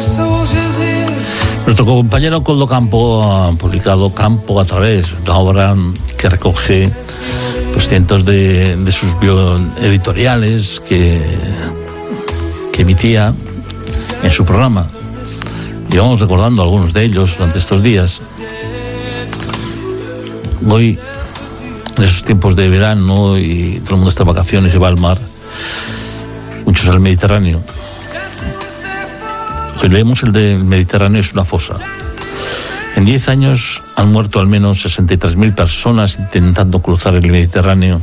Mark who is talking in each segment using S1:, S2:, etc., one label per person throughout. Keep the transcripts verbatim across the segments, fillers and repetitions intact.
S1: Nuestro compañero Koldo Campo ha publicado Campo a través, una obra que recoge pues, cientos de, de sus bioeditoriales que, que emitía en su programa. Y vamos recordando algunos de ellos durante estos días. Hoy, en esos tiempos de verano y todo el mundo está de vacaciones y va al mar, muchos al Mediterráneo. Hoy leemos el del Mediterráneo es una fosa. En diez años han muerto al menos sesenta y tres mil personas intentando cruzar el Mediterráneo.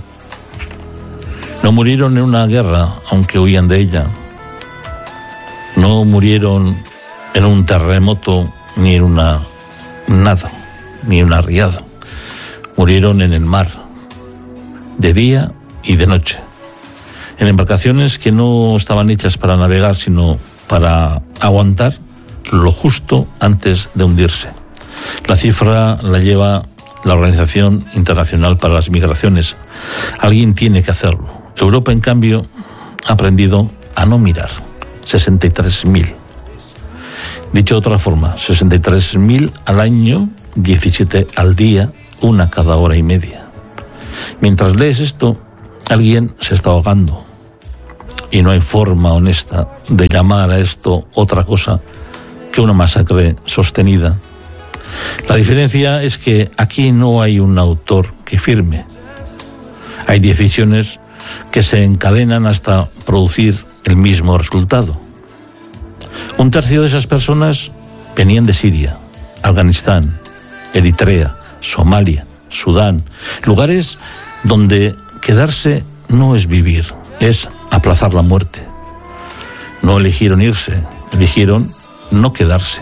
S1: No murieron en una guerra, aunque huían de ella. No murieron en un terremoto, ni en una nada, ni en una riada. Murieron en el mar, de día y de noche, en embarcaciones que no estaban hechas para navegar, sino para aguantar lo justo antes de hundirse. La cifra la lleva la Organización Internacional para las Migraciones. Alguien tiene que hacerlo. Europa, en cambio, ha aprendido a no mirar. sesenta y tres mil. Dicho de otra forma, sesenta y tres mil al año, diecisiete al día, una cada hora y media. Mientras lees esto, alguien se está ahogando. Y no hay forma honesta de llamar a esto otra cosa que una masacre sostenida. La diferencia es que aquí no hay un autor que firme. Hay decisiones que se encadenan hasta producir el mismo resultado. Un tercio de esas personas venían de Siria, Afganistán, Eritrea, Somalia, Sudán, lugares donde quedarse no es vivir, es aplazar la muerte. No eligieron irse, eligieron no quedarse.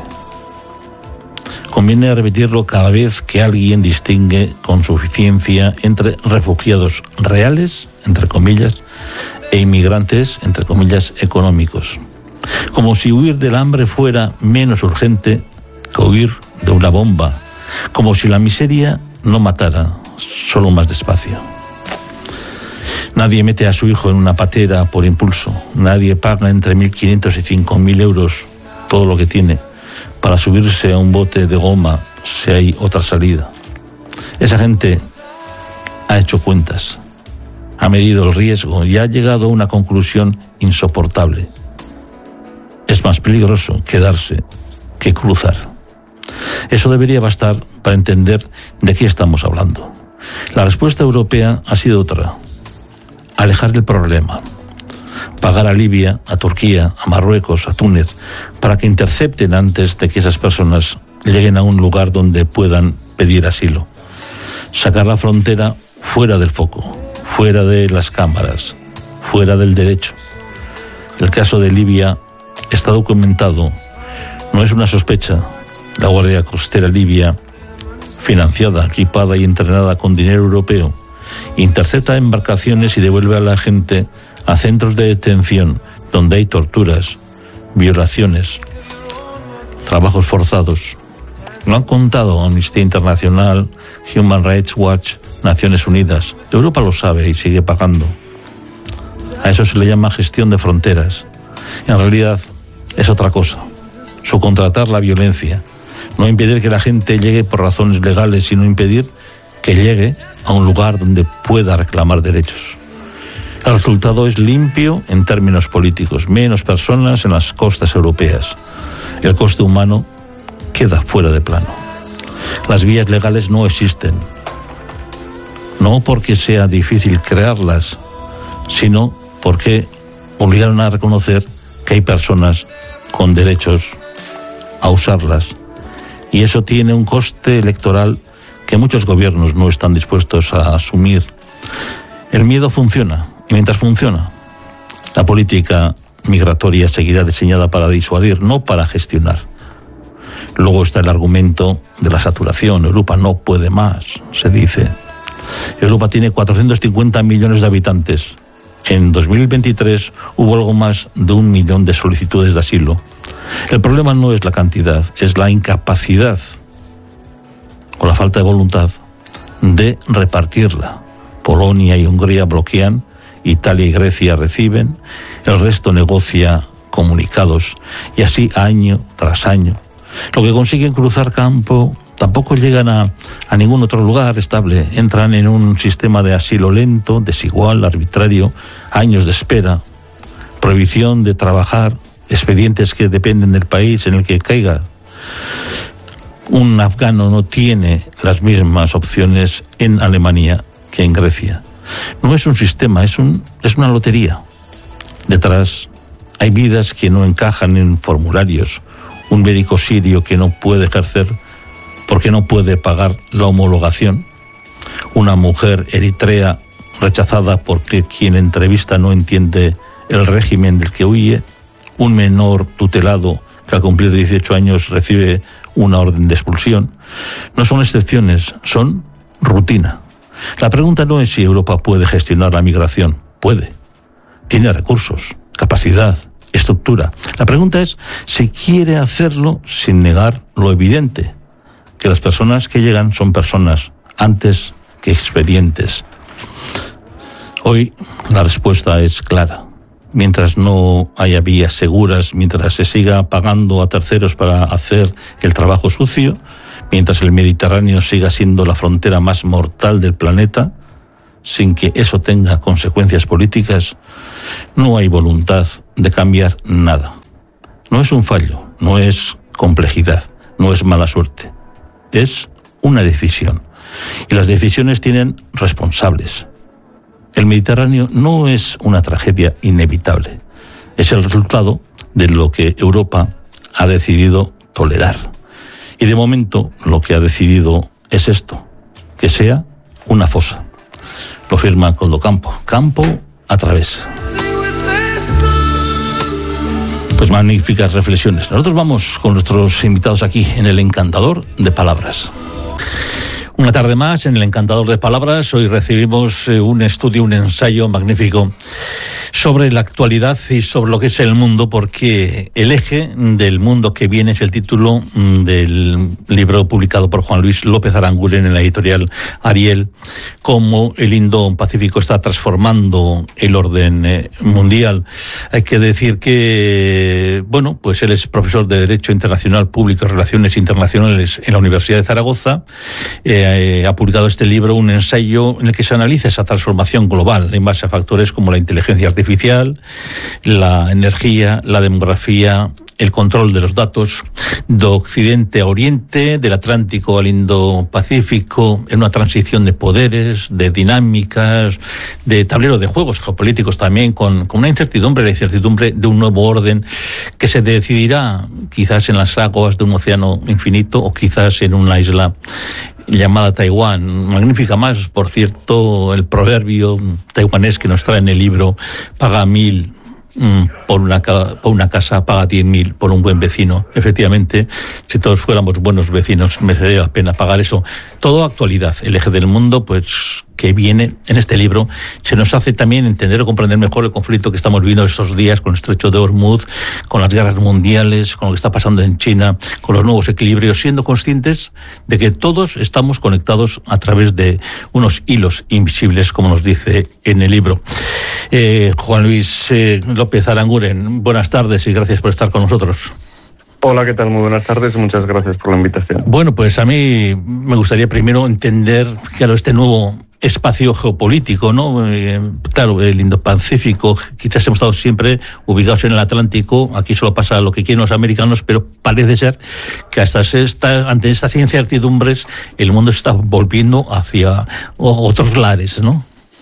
S1: Conviene repetirlo cada vez que alguien distingue con suficiencia entre refugiados reales, entre comillas, e inmigrantes, entre comillas, económicos. Como si huir del hambre fuera menos urgente que huir de una bomba. Como si la miseria no matara, solo más despacio. Nadie mete a su hijo en una patera por impulso. Nadie paga entre mil quinientos y cinco mil euros, todo lo que tiene, para subirse a un bote de goma si hay otra salida. Esa gente ha hecho cuentas, ha medido el riesgo y ha llegado a una conclusión insoportable. Es más peligroso quedarse que cruzar. Eso debería bastar para entender de qué estamos hablando. La respuesta europea ha sido otra: alejar el problema, pagar a Libia, a Turquía, a Marruecos, a Túnez, para que intercepten antes de que esas personas lleguen a un lugar donde puedan pedir asilo. Sacar la frontera fuera del foco, fuera de las cámaras, fuera del derecho. El caso de Libia está documentado, no es una sospecha. La Guardia Costera Libia, financiada, equipada y entrenada con dinero europeo, intercepta embarcaciones y devuelve a la gente a centros de detención donde hay torturas, violaciones, trabajos forzados. Lo han contado Amnistía Internacional, Human Rights Watch, Naciones Unidas. Europa lo sabe y sigue pagando. A eso se le llama gestión de fronteras. En realidad es otra cosa: subcontratar la violencia. No impedir que la gente llegue por razones legales, sino impedir que llegue a un lugar donde pueda reclamar derechos. El resultado es limpio en términos políticos: menos personas en las costas europeas. El coste humano queda fuera de plano. Las vías legales no existen, no porque sea difícil crearlas, sino porque obligaron a reconocer que hay personas con derechos a usarlas, y eso tiene un coste electoral que muchos gobiernos no están dispuestos a asumir. El miedo funciona, y mientras funciona, la política migratoria seguirá diseñada para disuadir, no para gestionar. Luego está el argumento de la saturación. Europa no puede más, se dice. Europa tiene cuatrocientos cincuenta millones de habitantes. En dos mil veintitrés hubo algo más de un millón de solicitudes de asilo. El problema no es la cantidad, es la incapacidad o la falta de voluntad de repartirla. Polonia y Hungría bloquean, Italia y Grecia reciben, el resto negocia incomunicados, y así año tras año. Lo que consiguen cruzar campo tampoco llegan a, a ningún otro lugar estable. Entran en un sistema de asilo lento, desigual, arbitrario, años de espera, prohibición de trabajar, expedientes que dependen del país en el que caiga. Un afgano no tiene las mismas opciones en Alemania que en Grecia. No es un sistema, es, un, es una lotería. Detrás hay vidas que no encajan en formularios, un médico sirio que no puede ejercer porque no puede pagar la homologación, una mujer eritrea rechazada porque quien entrevista no entiende el régimen del que huye, un menor tutelado que al cumplir dieciocho años recibe una orden de expulsión. No son excepciones, son rutina. La pregunta no es si Europa puede gestionar la migración. Puede. Tiene recursos, capacidad, estructura. La pregunta es si quiere hacerlo sin negar lo evidente, que las personas que llegan son personas antes que expedientes. Hoy la respuesta es clara. Mientras no haya vías seguras, mientras se siga pagando a terceros para hacer el trabajo sucio, mientras el Mediterráneo siga siendo la frontera más mortal del planeta, sin que eso tenga consecuencias políticas, no hay voluntad de cambiar nada. No es un fallo, no es complejidad, no es mala suerte. Es una decisión. Y las decisiones tienen responsables. El Mediterráneo no es una tragedia inevitable. Es el resultado de lo que Europa ha decidido tolerar. Y de momento lo que ha decidido es esto, que sea una fosa. Lo firma Koldo Campo. Campo a través. Pues magníficas reflexiones. Nosotros vamos con nuestros invitados aquí en el Encantador de Palabras. Una tarde más en el Encantador de Palabras. Hoy recibimos un estudio, un ensayo magnífico sobre la actualidad y sobre lo que es el mundo, porque el eje del mundo que viene es el título del libro publicado por Juan Luis López Aranguren en la editorial Ariel, cómo el Indo-Pacífico está transformando el orden mundial. Hay que decir que, bueno, pues él es profesor de Derecho Internacional Público y Relaciones Internacionales en la Universidad de Zaragoza. Eh, ha publicado este libro, un ensayo en el que se analiza esa transformación global en base a factores como la inteligencia artificial, la energía, la demografía, el control de los datos, de Occidente a Oriente, del Atlántico al Indo-Pacífico, en una transición de poderes, de dinámicas, de tablero de juegos geopolíticos también, con, con una incertidumbre, la incertidumbre de un nuevo orden que se decidirá quizás en las aguas de un océano infinito o quizás en una isla llamada Taiwán. Magnífica más, por cierto, el proverbio taiwanés que nos trae en el libro: paga mil por una, por una casa, paga diez mil por un buen vecino. Efectivamente, si todos fuéramos buenos vecinos, merecería la pena pagar eso. Todo actualidad, el eje del mundo, pues que viene en este libro, se nos hace también entender o comprender mejor el conflicto que estamos viviendo estos días con el estrecho de Hormuz, con las guerras mundiales, con lo que está pasando en China, con los nuevos equilibrios, siendo conscientes de que todos estamos conectados a través de unos hilos invisibles, como nos dice en el libro. Eh, Juan Luis eh, López Aranguren, buenas tardes y gracias por estar con nosotros.
S2: Hola, ¿qué tal? Muy buenas tardes y muchas gracias por la invitación.
S1: Bueno, pues a mí me gustaría primero entender, claro, este nuevo espacio geopolítico, ¿no? Eh, claro, el Indo-Pacífico, quizás hemos estado siempre ubicados en el Atlántico, aquí solo pasa lo que quieren los americanos, pero parece ser que hasta esta, ante estas incertidumbres el mundo se está volviendo hacia otros lares, ¿no?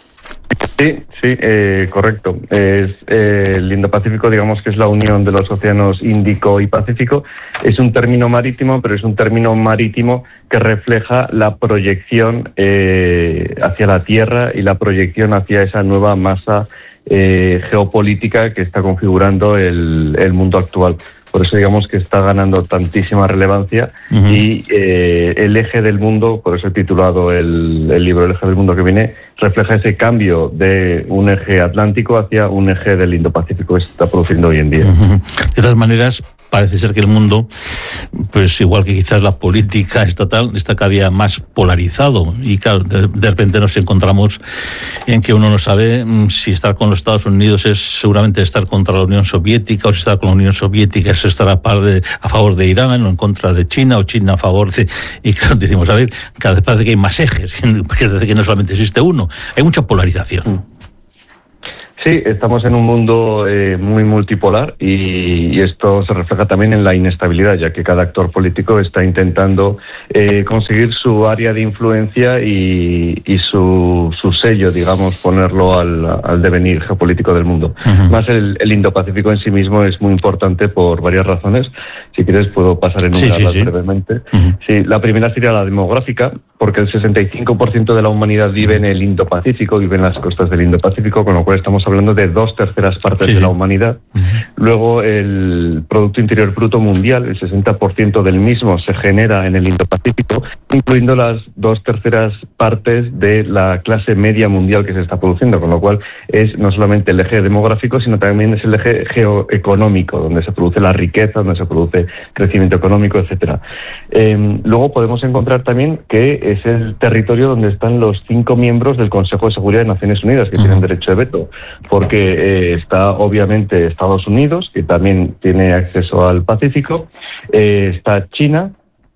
S2: Sí, sí, eh, correcto. Es, eh, el Indo-Pacífico, digamos que es la unión de los océanos Índico y Pacífico. Es un término marítimo, pero es un término marítimo que refleja la proyección eh, hacia la Tierra y la proyección hacia esa nueva masa eh, geopolítica que está configurando el, el mundo actual. Por eso digamos que está ganando tantísima relevancia. Uh-huh. Y eh, el eje del mundo, por eso he titulado el, el libro El eje del mundo que viene, refleja ese cambio de un eje atlántico hacia un eje del Indo-Pacífico que se está produciendo hoy en día.
S1: Uh-huh. De todas maneras, parece ser que el mundo, pues igual que quizás la política estatal, está cada día más polarizado. Y claro, de, de repente nos encontramos en que uno no sabe si estar con los Estados Unidos es seguramente estar contra la Unión Soviética, o si estar con la Unión Soviética es estar a, par de, a favor de Irán o en contra de China, o China a favor de... Y claro, decimos, a ver, cada vez parece que hay más ejes, parece que no solamente existe uno, hay mucha polarización.
S2: Sí, estamos en un mundo eh, muy multipolar y, y esto se refleja también en la inestabilidad, ya que cada actor político está intentando eh, conseguir su área de influencia y, y su, su sello, digamos, ponerlo al, al devenir geopolítico del mundo. Uh-huh. Más el, el Indo-Pacífico en sí mismo es muy importante por varias razones. Si quieres puedo pasar a enumerarlas sí, sí, sí. brevemente. Uh-huh. Sí, la primera sería la demográfica, porque el sesenta y cinco por ciento de la humanidad vive en el Indo-Pacífico, vive en las costas del Indo-Pacífico, con lo cual estamos hablando de dos terceras partes sí, de la humanidad. Sí. Uh-huh. Luego, el Producto Interior Bruto Mundial, el sesenta por ciento del mismo se genera en el Indo-Pacífico, incluyendo las dos terceras partes de la clase media mundial que se está produciendo, con lo cual es no solamente el eje demográfico, sino también es el eje geoeconómico, donde se produce la riqueza, donde se produce crecimiento económico, etcétera. Eh, luego podemos encontrar también que es el territorio donde están los cinco miembros del Consejo de Seguridad de Naciones Unidas, que uh-huh. tienen derecho de veto, porque eh, está obviamente Estados Unidos, que también tiene acceso al Pacífico, eh, está China,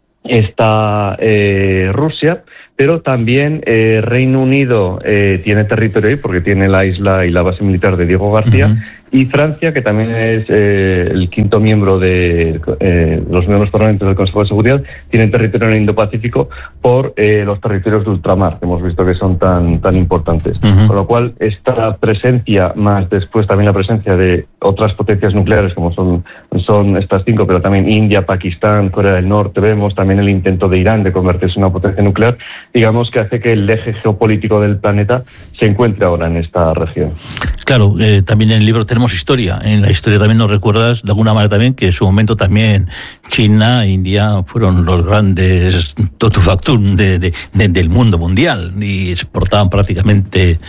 S2: está eh, Rusia, pero también eh, Reino Unido eh, tiene territorio ahí porque tiene la isla y la base militar de Diego García, uh-huh. y Francia, que también es eh, el quinto miembro de eh, los miembros permanentes del Consejo de Seguridad, tiene territorio en el Indo-Pacífico por eh, los territorios de ultramar, que hemos visto que son tan, tan importantes. Uh-huh. Con lo cual, esta presencia, más después también la presencia de otras potencias nucleares, como son, son estas cinco, pero también India, Pakistán, Corea del Norte, vemos también el intento de Irán de convertirse en una potencia nuclear, digamos que hace que el eje geopolítico del planeta se encuentre ahora en esta región.
S1: Claro, eh, también en el libro tenemos historia. En la historia también nos recuerdas de alguna manera también que en su momento también China e India fueron los grandes totu factum de, de, de, del mundo mundial y exportaban prácticamente,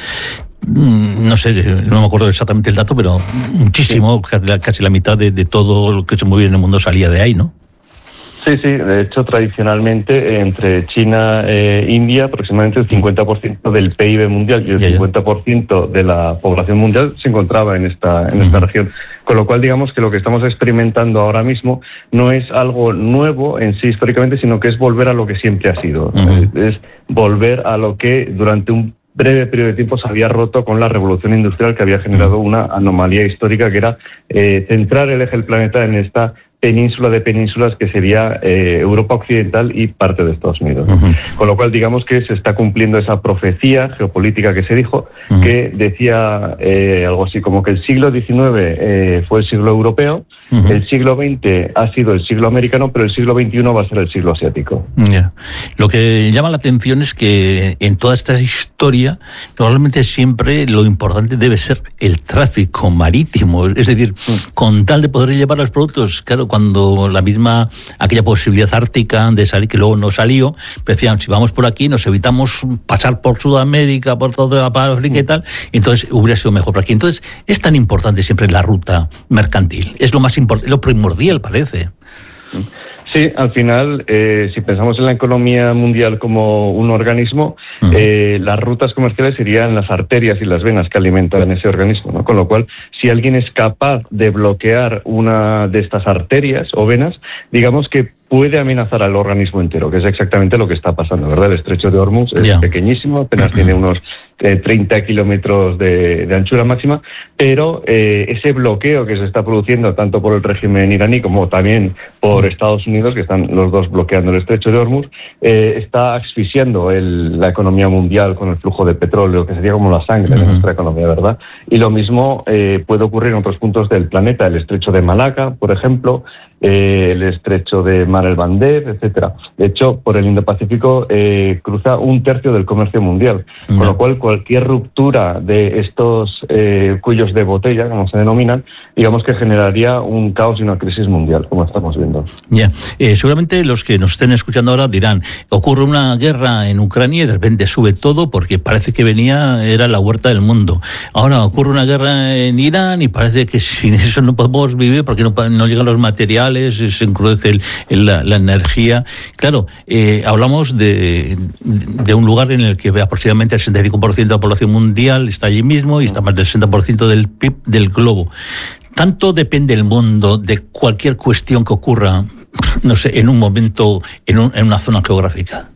S1: no sé, no me acuerdo exactamente el dato, pero muchísimo, sí. casi la mitad de, de todo lo que se movía en el mundo salía de ahí, ¿no?
S2: Sí, sí, de hecho tradicionalmente entre China e India aproximadamente el cincuenta por ciento del P I B mundial y el cincuenta por ciento de la población mundial se encontraba en esta, en esta uh-huh. región. Con lo cual digamos que lo que estamos experimentando ahora mismo no es algo nuevo en sí históricamente, sino que es volver a lo que siempre ha sido. Uh-huh. Es, es volver a lo que durante un breve periodo de tiempo se había roto con la revolución industrial, que había generado una anomalía histórica que era eh, centrar el eje del planeta en esta península de penínsulas que sería eh, Europa Occidental y parte de Estados Unidos, ¿no? Uh-huh. Con lo cual digamos que se está cumpliendo esa profecía geopolítica que se dijo, uh-huh. que decía eh, algo así como que el siglo diecinueve eh, fue el siglo europeo, uh-huh. el siglo veinte ha sido el siglo americano, pero el siglo veintiuno va a ser el siglo asiático.
S1: Yeah. Lo que llama la atención es que en toda esta historia normalmente siempre lo importante debe ser el tráfico marítimo, es decir, uh-huh. con tal de poder llevar los productos, claro, cuando la misma, aquella posibilidad ártica de salir, que luego no salió, decían, si vamos por aquí, nos evitamos pasar por Sudamérica, por toda África y tal, entonces hubiera sido mejor por aquí. Entonces, es tan importante siempre la ruta mercantil, es lo más importante, lo primordial parece.
S2: Sí, al final, eh, si pensamos en la economía mundial como un organismo, uh-huh. eh, las rutas comerciales serían las arterias y las venas que alimentan ese organismo, ¿no? Con lo cual, si alguien es capaz de bloquear una de estas arterias o venas, digamos que puede amenazar al organismo entero, que es exactamente lo que está pasando, ¿verdad? El estrecho de Hormuz es yeah. pequeñísimo, apenas uh-huh. tiene unos eh, treinta kilómetros de, de anchura máxima, pero eh, ese bloqueo que se está produciendo tanto por el régimen iraní como también por uh-huh. Estados Unidos, que están los dos bloqueando el estrecho de Hormuz, eh, está asfixiando el, la economía mundial con el flujo de petróleo, que sería como la sangre uh-huh. de nuestra economía, ¿verdad? Y lo mismo eh, puede ocurrir en otros puntos del planeta, el estrecho de Malaca, por ejemplo, eh, el estrecho de Mar el Bandeb, etcétera. De hecho, por el Indo-Pacífico eh, cruza un tercio del comercio mundial, uh-huh. con lo cual cualquier ruptura de estos eh, cuellos de botella, como se denominan, digamos que generaría un caos y una crisis mundial, como estamos viendo.
S1: Ya, eh, seguramente los que nos estén escuchando ahora dirán, ocurre una guerra en Ucrania y de repente sube todo porque parece que venía, era la huerta del mundo. Ahora ocurre una guerra en Irán y parece que sin eso no podemos vivir porque no, no llegan los materiales, se encrudece el, el, la, la energía. Claro, eh, hablamos de, de un lugar en el que aproximadamente el sesenta y cinco por ciento de la población mundial está allí mismo y está más del sesenta por ciento del P I B del globo. ¿Tanto depende el mundo de cualquier cuestión que ocurra, no sé, en un momento, en, un, en una zona geográfica?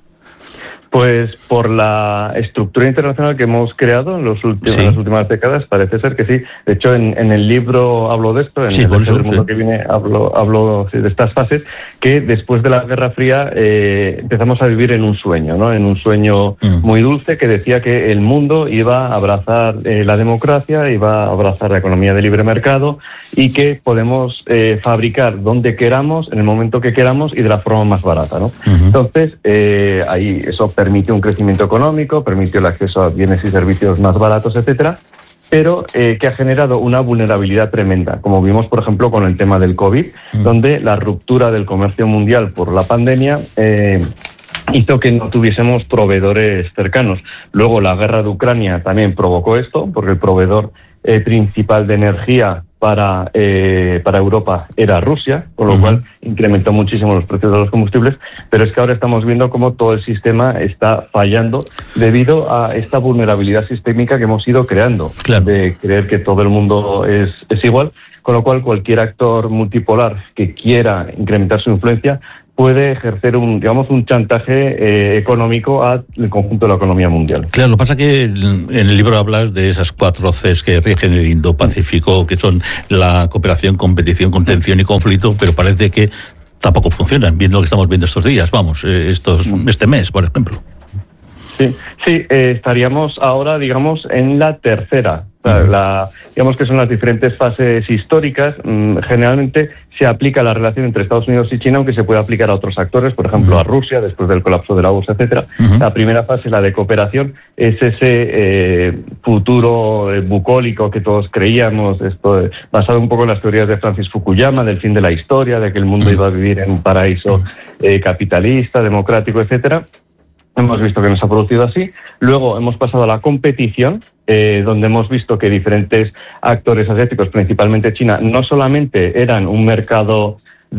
S2: Pues por la estructura internacional que hemos creado en, los últimos, sí. en las últimas décadas, parece ser que sí. De hecho, en, en el libro hablo de esto, en sí, el eso, mundo sí. que viene hablo, hablo sí, de estas fases, que después de la Guerra Fría eh, empezamos a vivir en un sueño, ¿no? En un sueño mm. muy dulce que decía que el mundo iba a abrazar eh, la democracia, iba a abrazar la economía de libre mercado y que podemos eh, fabricar donde queramos, en el momento que queramos y de la forma más barata, ¿no? Uh-huh. Entonces, eh, ahí eso permitió un crecimiento económico, permitió el acceso a bienes y servicios más baratos, etcétera, pero eh, que ha generado una vulnerabilidad tremenda, como vimos, por ejemplo, con el tema del COVID, mm. donde la ruptura del comercio mundial por la pandemia eh, hizo que no tuviésemos proveedores cercanos. Luego, la guerra de Ucrania también provocó esto, porque el proveedor eh, principal de energía para, eh, para Europa era Rusia, con lo uh-huh. cual incrementó muchísimo los precios de los combustibles, pero es que ahora estamos viendo cómo todo el sistema está fallando debido a esta vulnerabilidad sistémica que hemos ido creando, claro. de creer que todo el mundo es, es igual, con lo cual cualquier actor multipolar que quiera incrementar su influencia puede ejercer un, digamos, un chantaje eh, económico al conjunto de la economía mundial.
S1: Claro, lo que pasa es que en el libro hablas de esas cuatro Cs que rigen el Indo-Pacífico, que son la cooperación, competición, contención y conflicto, pero parece que tampoco funcionan, viendo lo que estamos viendo estos días, vamos, estos, este mes, por ejemplo.
S2: Sí, sí eh, estaríamos ahora, digamos, en la tercera. Uh-huh. La, digamos que son las diferentes fases históricas. Mm, generalmente se aplica la relación entre Estados Unidos y China, aunque se puede aplicar a otros actores, por ejemplo, uh-huh. a Rusia, después del colapso de la U R S S, etcétera. Uh-huh. La primera fase, la de cooperación, es ese eh, futuro eh, bucólico que todos creíamos, esto eh, basado un poco en las teorías de Francis Fukuyama, del fin de la historia, de que el mundo uh-huh. iba a vivir en un paraíso eh, capitalista, democrático, etcétera. Hemos visto que no se ha producido así. Luego hemos pasado a la competición, eh, donde hemos visto que diferentes actores asiáticos, principalmente China, no solamente eran un mercado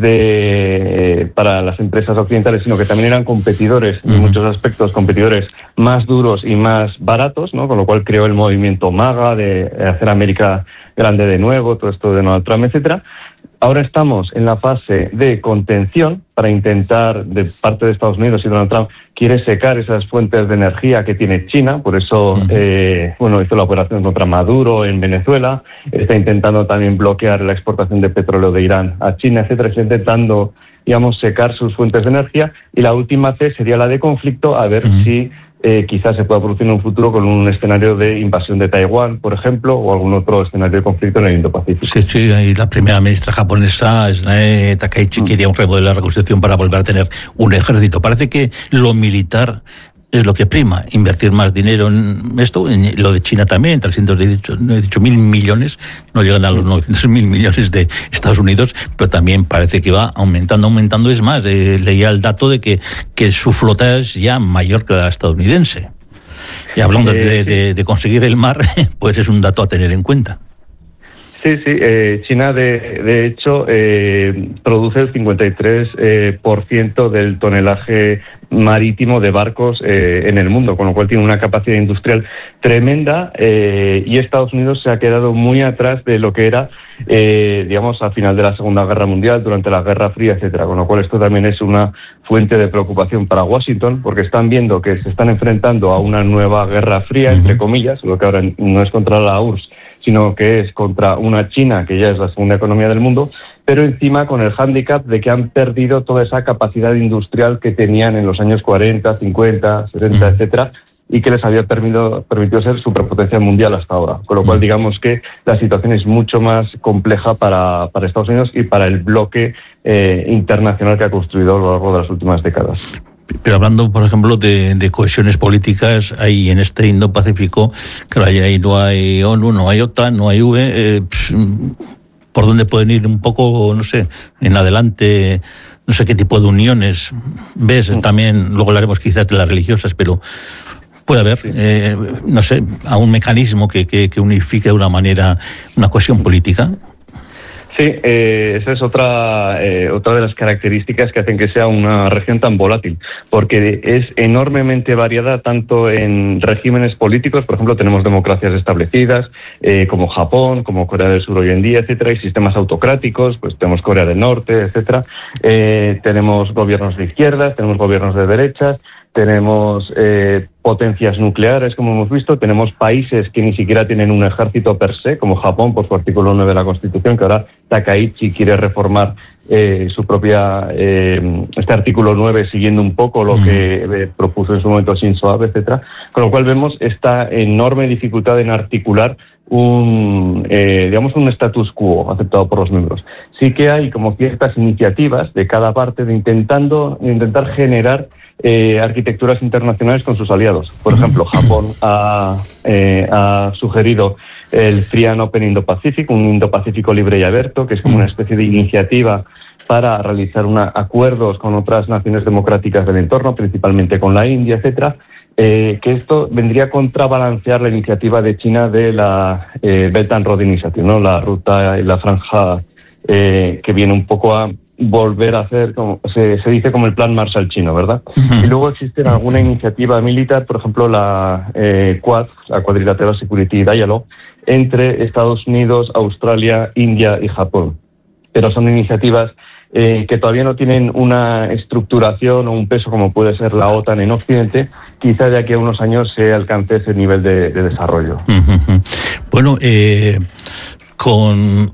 S2: de eh, para las empresas occidentales, sino que también eran competidores, uh-huh. en muchos aspectos, competidores más duros y más baratos, ¿no? Con lo cual creó el movimiento MAGA de hacer América grande de nuevo, todo esto de Donald Trump, etcétera. Ahora estamos en la fase de contención para intentar, de parte de Estados Unidos y Donald Trump, quiere secar esas fuentes de energía que tiene China, por eso, uh-huh. eh, bueno, hizo la operación contra Maduro en Venezuela, está intentando también bloquear la exportación de petróleo de Irán a China, etcétera, está intentando, digamos, secar sus fuentes de energía, y la última C sería la de conflicto, a ver uh-huh. si Eh, quizás se pueda producir en un futuro con un escenario de invasión de Taiwán, por ejemplo, o algún otro escenario de conflicto en el Indo-Pacífico.
S1: Sí, sí, y la primera ministra japonesa, Sanae Takaichi, mm. quería remodelar la Constitución para volver a tener un ejército. Parece que lo militar es lo que prima, invertir más dinero en esto, en lo de China también, trescientos dieciocho mil millones, no llegan a los novecientos mil millones de Estados Unidos, pero también parece que va aumentando, aumentando, es más, eh, leía el dato de que, que su flota es ya mayor que la estadounidense. Y hablando eh, de, de, de conseguir el mar, pues es un dato a tener en cuenta.
S2: Sí, sí. Eh, China, de, de hecho, eh, produce el cincuenta y tres por ciento del tonelaje marítimo de barcos eh, en el mundo, con lo cual tiene una capacidad industrial tremenda eh, y Estados Unidos se ha quedado muy atrás de lo que era, eh, digamos, al final de la Segunda Guerra Mundial, durante la Guerra Fría, etcétera. Con lo cual esto también es una fuente de preocupación para Washington, porque están viendo que se están enfrentando a una nueva Guerra Fría, uh-huh. entre comillas, lo que ahora no es contra la U R S S, sino que es contra una China que ya es la segunda economía del mundo, pero encima con el hándicap de que han perdido toda esa capacidad industrial que tenían en los años cuarenta, cincuenta, sesenta, mm. etcétera, y que les había permitido, permitido ser superpotencia mundial hasta ahora. Con lo cual, digamos que la situación es mucho más compleja para, para Estados Unidos y para el bloque eh, internacional que ha construido a lo largo de las últimas décadas.
S1: Pero hablando, por ejemplo, de, de cohesiones políticas, hay en este Indo-Pacífico, claro, ahí no hay ONU, no hay OTAN, no hay U E, eh, ¿por dónde pueden ir un poco, no sé, en adelante? No sé qué tipo de uniones ves, también luego hablaremos quizás de las religiosas, pero puede haber, eh, no sé, a un mecanismo que, que, que unifique de una manera una cohesión política.
S2: Sí, eh, esa es otra eh, otra de las características que hacen que sea una región tan volátil, porque es enormemente variada tanto en regímenes políticos, por ejemplo, tenemos democracias establecidas, eh, como Japón, como Corea del Sur hoy en día, etcétera, y sistemas autocráticos, pues tenemos Corea del Norte, etcétera, eh, tenemos gobiernos de izquierdas, tenemos gobiernos de derechas, tenemos eh, potencias nucleares, como hemos visto, tenemos países que ni siquiera tienen un ejército per se, como Japón, por su artículo nueve de la Constitución, que ahora Takaichi quiere reformar eh, su propia, eh, este artículo nueve, siguiendo un poco lo que eh, propuso en su momento Shinzo Abe, etcétera. Con lo cual vemos esta enorme dificultad en articular un, eh, digamos, un status quo aceptado por los miembros. Sí que hay como ciertas iniciativas de cada parte de intentando, de intentar generar eh, arquitecturas internacionales con sus aliados. Por ejemplo, Japón ha, eh, ha sugerido el Free and Open Indo-Pacific, un Indo-Pacífico libre y abierto, que es como una especie de iniciativa para realizar una, acuerdos con otras naciones democráticas del entorno, principalmente con la India, etcétera. Eh, que esto vendría a contrabalancear la iniciativa de China de la eh, Belt and Road Initiative, ¿no? La ruta y la franja eh, que viene un poco a volver a hacer, como se, se dice, como el plan Marshall chino, ¿verdad? Uh-huh. Y luego existe alguna iniciativa militar, por ejemplo, la eh, Quad, la Quadrilateral Security Dialogue, entre Estados Unidos, Australia, India y Japón. Pero son iniciativas Eh, que todavía no tienen una estructuración o un peso como puede ser la OTAN en Occidente. Quizá de aquí a unos años se alcance ese nivel de, de desarrollo.
S1: Uh-huh. Bueno, eh, con...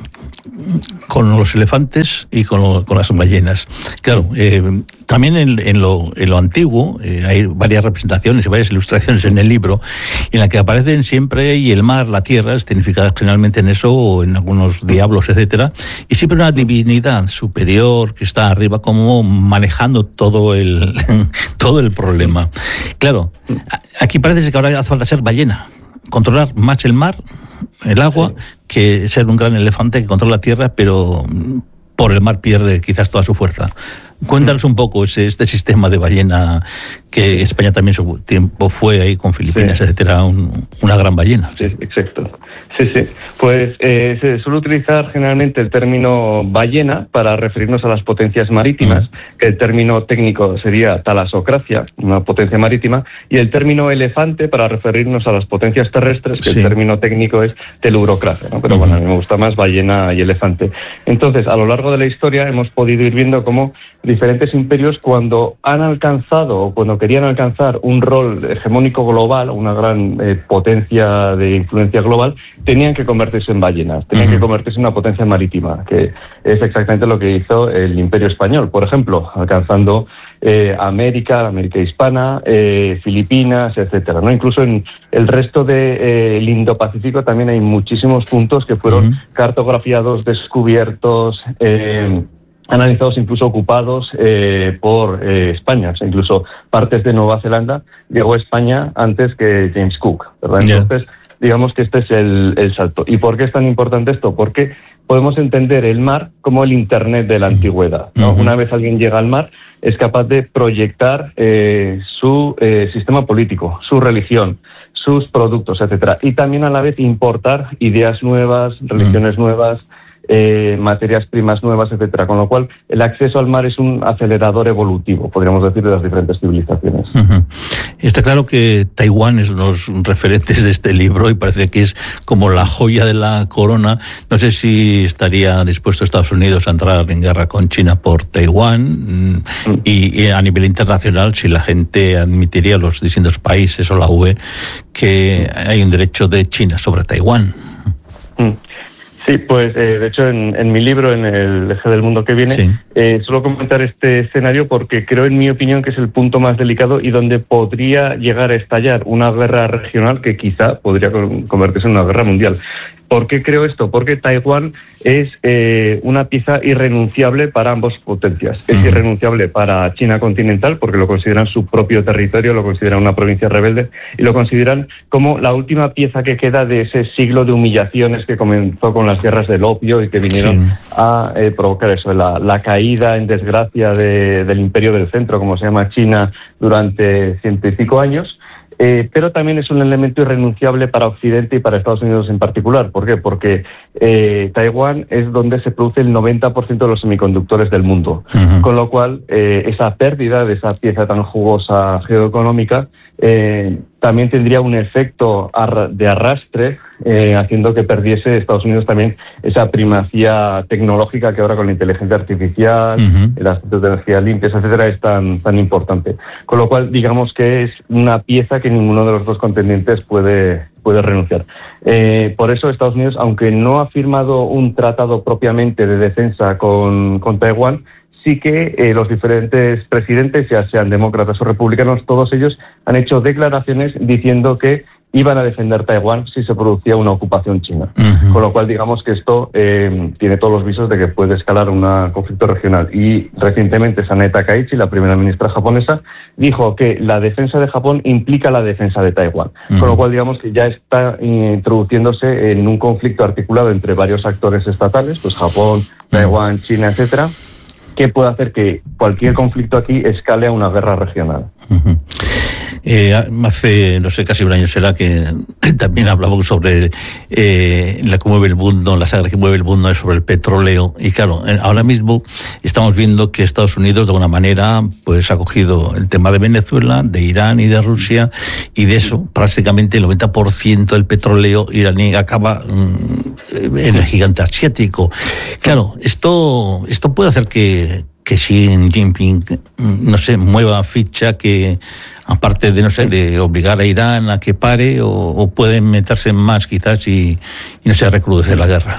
S1: con los elefantes y con, lo, con las ballenas. Claro, eh, también en, en, lo, en lo antiguo eh, hay varias representaciones y varias ilustraciones en el libro en las que aparecen siempre y el mar, la tierra, significadas generalmente en eso o en algunos diablos, etcétera, y siempre una divinidad superior que está arriba como manejando todo el todo el problema. Claro, aquí parece que ahora hace falta ser ballena, controlar más el mar, el agua, sí, que ser un gran elefante que controla la tierra, pero por el mar pierde quizás toda su fuerza. Cuéntanos un poco ese, este sistema de ballena, que España también su tiempo fue ahí con Filipinas, sí, etcétera, un, una gran ballena.
S2: Sí, exacto. Sí, sí. Pues eh, se suele utilizar generalmente el término ballena para referirnos a las potencias marítimas, uh-huh. que el término técnico sería talasocracia, una potencia marítima, y el término elefante para referirnos a las potencias terrestres, que sí, el término técnico es telurocracia, ¿no? Pero uh-huh. bueno, a mí me gusta más ballena y elefante. Entonces, a lo largo de la historia hemos podido ir viendo cómo diferentes imperios, cuando han alcanzado o cuando querían alcanzar un rol hegemónico global, una gran eh, potencia de influencia global, tenían que convertirse en ballenas, tenían uh-huh. que convertirse en una potencia marítima, que es exactamente lo que hizo el Imperio Español, por ejemplo, alcanzando eh, América, América Hispana, eh, Filipinas, etcétera, ¿no? Incluso en el resto del de, eh, Indo-Pacífico también hay muchísimos puntos que fueron uh-huh. cartografiados, descubiertos, eh, analizados, incluso ocupados eh, por eh, España. O sea, incluso partes de Nueva Zelanda llegó a España antes que James Cook, ¿verdad? Yeah. Entonces, digamos que este es el, el salto. ¿Y por qué es tan importante esto? Porque podemos entender el mar como el Internet de la antigüedad, ¿no? Uh-huh. Una vez alguien llega al mar, es capaz de proyectar eh, su eh, sistema político, su religión, sus productos, etcétera. Y también a la vez importar ideas nuevas, religiones uh-huh. nuevas, Eh, materias primas nuevas, etcétera. Con lo cual, el acceso al mar es un acelerador evolutivo, podríamos decir, de las diferentes civilizaciones.
S1: Uh-huh. Está claro que Taiwán es uno de los referentes de este libro y parece que es como la joya de la corona. No sé si estaría dispuesto Estados Unidos a entrar en guerra con China por Taiwán mm. y, y a nivel internacional, si la gente admitiría, los distintos países o la U E, que hay un derecho de China sobre Taiwán.
S2: Mm. Sí, pues eh, de hecho en, en mi libro, en el eje del mundo que viene, sí. eh, suelo comentar este escenario porque creo, en mi opinión, que es el punto más delicado y donde podría llegar a estallar una guerra regional que quizá podría convertirse en una guerra mundial. ¿Por qué creo esto? Porque Taiwán es eh, una pieza irrenunciable para ambas potencias. Es uh-huh. irrenunciable para China continental, porque lo consideran su propio territorio, lo consideran una provincia rebelde, y lo consideran como la última pieza que queda de ese siglo de humillaciones que comenzó con las guerras del opio y que vinieron sí. a eh, provocar eso, la, la caída en desgracia de, del imperio del centro, como se llama China, durante ciento y pico años. Eh, pero también es un elemento irrenunciable para Occidente y para Estados Unidos en particular. ¿Por qué? Porque eh, Taiwán es donde se produce el noventa por ciento de los semiconductores del mundo. Uh-huh. Con lo cual, eh, esa pérdida de esa pieza tan jugosa geoeconómica eh, también tendría un efecto de arrastre, eh, haciendo que perdiese Estados Unidos también esa primacía tecnológica que ahora con la inteligencia artificial, uh-huh. las fuentes de energía limpias, etcétera, es tan, tan importante. Con lo cual, digamos que es una pieza que ninguno de los dos contendientes puede, puede renunciar. Eh, por eso Estados Unidos, aunque no ha firmado un tratado propiamente de defensa con, con Taiwán, sí que eh, los diferentes presidentes, ya sean demócratas o republicanos, todos ellos han hecho declaraciones diciendo que iban a defender Taiwán si se producía una ocupación china. Uh-huh. Con lo cual, digamos que esto eh, tiene todos los visos de que puede escalar un conflicto regional. Y recientemente Sanae Takaichi, la primera ministra japonesa, dijo que la defensa de Japón implica la defensa de Taiwán. Uh-huh. Con lo cual, digamos que ya está introduciéndose en un conflicto articulado entre varios actores estatales, pues Japón, Taiwán, uh-huh. China, etcétera, que puede hacer que cualquier conflicto aquí escale a una guerra regional.
S1: Uh-huh. Eh, hace, no sé, casi un año será que también hablábamos sobre eh, la que mueve el mundo, la saga que mueve el mundo es sobre el petróleo. Y claro, ahora mismo estamos viendo que Estados Unidos de alguna manera pues ha cogido el tema de Venezuela, de Irán y de Rusia, y de eso prácticamente el noventa por ciento del petróleo iraní acaba mm, en el gigante asiático. Claro, esto, esto puede hacer que que Xi Jinping, no sé, mueva ficha, que aparte de, no sé, de obligar a Irán a que pare, o, o pueden meterse más quizás y, y no sé, recrudecer la guerra.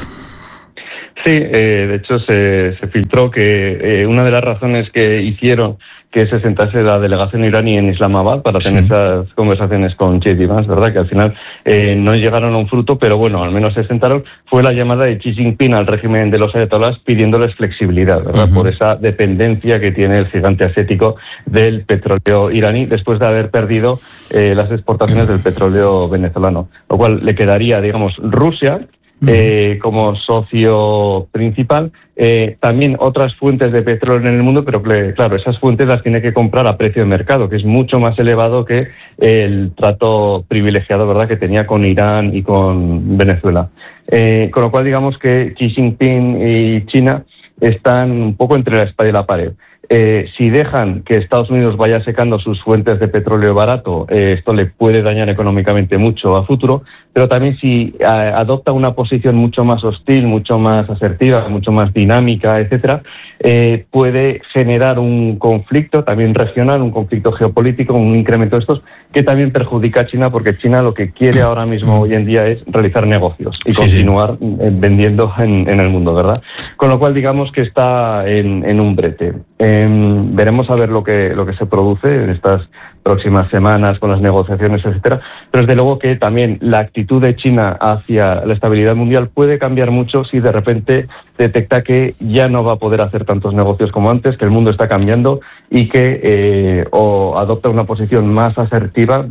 S2: Sí, eh, de hecho se, se filtró que eh, una de las razones que hicieron que se sentase la delegación iraní en Islamabad para tener sí. esas conversaciones con J D Vance, ¿verdad? Que al final eh, no llegaron a un fruto, pero bueno, al menos se sentaron. Fue la llamada de Xi Jinping al régimen de los ayatolás pidiéndoles flexibilidad, ¿verdad? Uh-huh. Por esa dependencia que tiene el gigante asiático del petróleo iraní después de haber perdido eh, las exportaciones uh-huh. del petróleo venezolano. Lo cual le quedaría, digamos, Rusia Eh, como socio principal, eh, también otras fuentes de petróleo en el mundo, pero que, claro, esas fuentes las tiene que comprar a precio de mercado, que es mucho más elevado que el trato privilegiado, ¿verdad?, que tenía con Irán y con Venezuela. Eh, con lo cual, digamos que Xi Jinping y China están un poco entre la espada y la pared. Eh, si dejan que Estados Unidos vaya secando sus fuentes de petróleo barato, eh, esto le puede dañar económicamente mucho a futuro, pero también si eh, adopta una posición mucho más hostil, mucho más asertiva, mucho más dinámica, etcétera, eh, puede generar un conflicto también regional, un conflicto geopolítico, un incremento de estos, que también perjudica a China, porque China lo que quiere ahora mismo hoy en día es realizar negocios y sí, continuar sí. vendiendo en, en el mundo, ¿verdad? Con lo cual, digamos que está en, en un brete. Eh, veremos a ver lo que lo que se produce en estas próximas semanas con las negociaciones, etcétera. Pero desde luego que también la actitud de China hacia la estabilidad mundial puede cambiar mucho si de repente detecta que ya no va a poder hacer tantos negocios como antes, que el mundo está cambiando y que eh, o adopta una posición más asertiva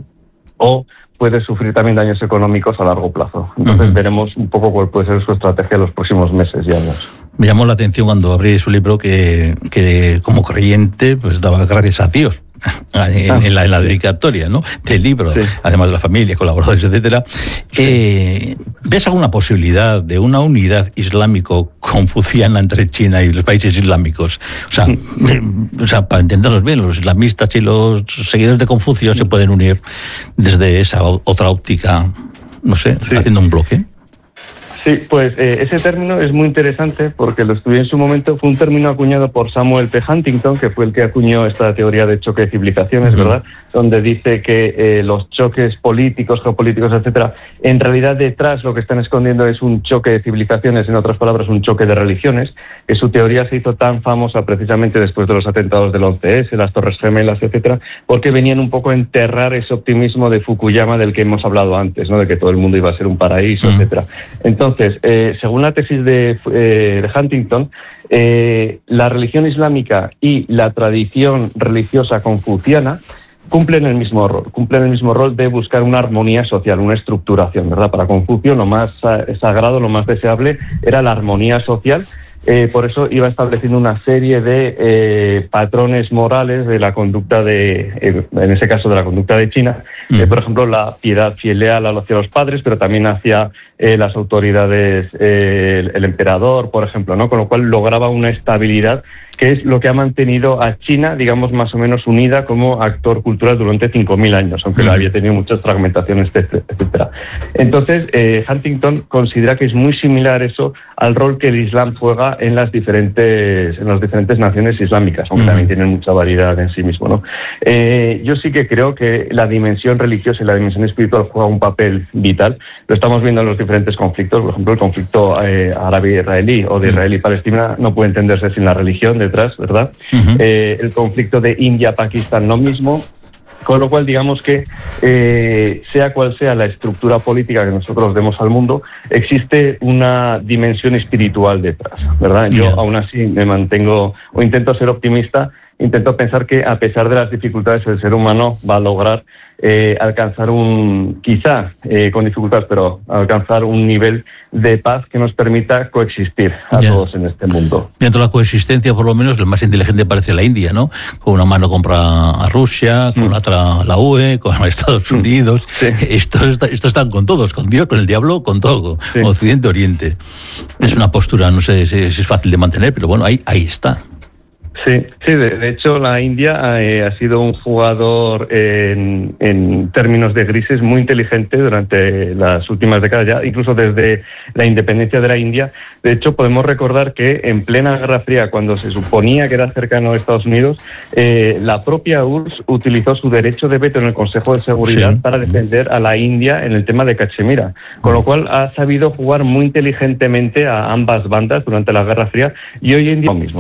S2: o puede sufrir también daños económicos a largo plazo. Entonces uh-huh. veremos un poco cuál puede ser su estrategia en los próximos meses y años.
S1: Me llamó la atención cuando abrí su libro que, que como creyente pues daba gracias a Dios en, ah. en, la, en la dedicatoria, ¿no?, del libro, sí. además de la familia, colaboradores, etcétera. Sí. Eh, ¿Ves alguna posibilidad de una unidad islámico-confuciana entre China y los países islámicos? O sea, sí. eh, o sea, para entenderlos bien, los islamistas y los seguidores de Confucio sí. se pueden unir desde esa otra óptica, no sé, sí. haciendo un bloque.
S2: Sí, pues eh, ese término es muy interesante porque lo estudié en su momento. Fue un término acuñado por Samuel P. Huntington, que fue el que acuñó esta teoría de choque de civilizaciones, uh-huh. ¿verdad? Donde dice que eh, los choques políticos, geopolíticos, etcétera, en realidad detrás lo que están escondiendo es un choque de civilizaciones, en otras palabras, un choque de religiones, que su teoría se hizo tan famosa precisamente después de los atentados del once ese, las Torres Gemelas, etcétera, porque venían un poco a enterrar ese optimismo de Fukuyama del que hemos hablado antes, ¿no?, de que todo el mundo iba a ser un paraíso, uh-huh. etcétera. Entonces, Entonces, eh, según la tesis de, eh, de Huntington, eh, la religión islámica y la tradición religiosa confuciana cumplen el mismo rol, cumplen el mismo rol de buscar una armonía social, una estructuración, ¿verdad? Para Confucio lo más sagrado, lo más deseable era la armonía social. Eh, por eso iba estableciendo una serie de eh, patrones morales de la conducta de, eh, en ese caso de la conducta de China, eh, por ejemplo, la piedad fiel leal hacia los padres, pero también hacia eh, las autoridades, eh, el, el emperador, por ejemplo, ¿no? Con lo cual lograba una estabilidad que es lo que ha mantenido a China, digamos, más o menos unida como actor cultural durante cinco mil años, aunque mm. había tenido muchas fragmentaciones, etcétera. Entonces, eh, Huntington considera que es muy similar eso al rol que el Islam juega en las diferentes, en las diferentes naciones islámicas, aunque mm. también tienen mucha variedad en sí mismo, ¿no? Eh, yo sí que creo que la dimensión religiosa y la dimensión espiritual juega un papel vital. Lo estamos viendo en los diferentes conflictos. Por ejemplo, el conflicto eh, árabe-israelí o de Israel y Palestina no puede entenderse sin la religión detrás, ¿verdad? Uh-huh. Eh, el conflicto de India-Pakistán, lo mismo. Con lo cual, digamos que eh, sea cual sea la estructura política que nosotros demos al mundo, existe una dimensión espiritual detrás, ¿verdad? Yo yeah. aún así me mantengo o intento ser optimista, intento pensar que a pesar de las dificultades el ser humano va a lograr eh, alcanzar un, quizá eh, con dificultades, pero alcanzar un nivel de paz que nos permita coexistir a yeah. todos en este mundo.
S1: Dentro de la coexistencia, por lo menos, el más inteligente parece la India, ¿no? Con una mano compra a Rusia, con mm. la otra la U E, con Estados Unidos. Sí. Esto, está, esto están con todos, con Dios, con el diablo, con todo, sí. Occidente, Oriente. Es una postura, no sé si es fácil de mantener, pero bueno, ahí, ahí está.
S2: Sí, sí. De, de hecho, la India eh, ha sido un jugador en, en términos de grises muy inteligente durante las últimas décadas, ya incluso desde la independencia de la India. De hecho, podemos recordar que en plena Guerra Fría, cuando se suponía que era cercano a Estados Unidos, eh, la propia U R S S utilizó su derecho de veto en el Consejo de Seguridad sí. para defender a la India en el tema de Cachemira, con lo cual ha sabido jugar muy inteligentemente a ambas bandas durante la Guerra Fría y hoy en día lo mismo.